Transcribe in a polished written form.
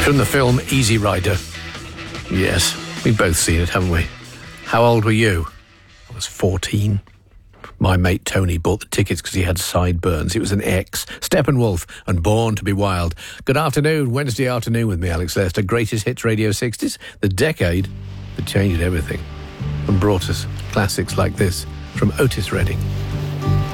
From the film Easy Rider. Yes, we've both seen it, haven't we? How old were you? I was 14. My mate Tony bought the tickets because he had sideburns. It was an X, Steppenwolf and Born to be Wild. Good afternoon, Wednesday afternoon with me, Alex Lester. Greatest Hits Radio 60s, the decade that changed everything and brought us classics like this from Otis Redding.